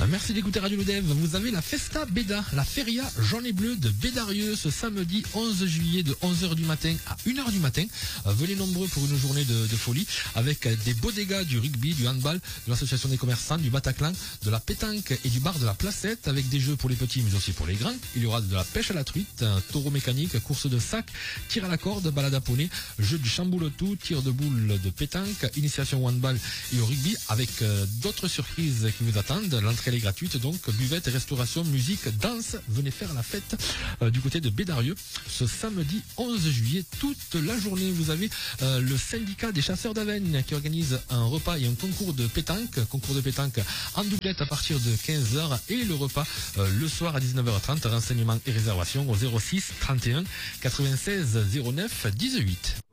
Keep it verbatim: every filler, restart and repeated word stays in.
Merci d'écouter Radio Lodev. Vous avez la Festa Beda, la Feria jaune et bleu de Bédarieux ce samedi onze juillet de onze heures du matin à une heure du matin. Venez nombreux pour une journée de, de folie avec des bodegas, du rugby, du handball, de l'association des commerçants, du Bataclan, de la pétanque et du bar de la Placette avec des jeux pour les petits mais aussi pour les grands. Il y aura de la pêche à la truite, un taureau mécanique, course de sac, tir à la corde, balade à poney, jeu du chamboule-tout, tir de boule de pétanque, initiation au handball et au rugby avec euh, d'autres surprises qui vous attendent. L'entrée est gratuite, donc buvette, restauration, musique, danse. Venez faire la fête euh, du côté de Bédarieux ce samedi onze juillet. Toute la journée, vous avez euh, le syndicat des chasseurs d'Avesnes qui organise un repas et un concours de pétanque. Concours de pétanque en doublette à partir de quinze heures et le repas euh, le soir à dix-neuf heures trente. Renseignements et réservations au zéro six trente et un quatre-vingt-seize zéro neuf dix-huit.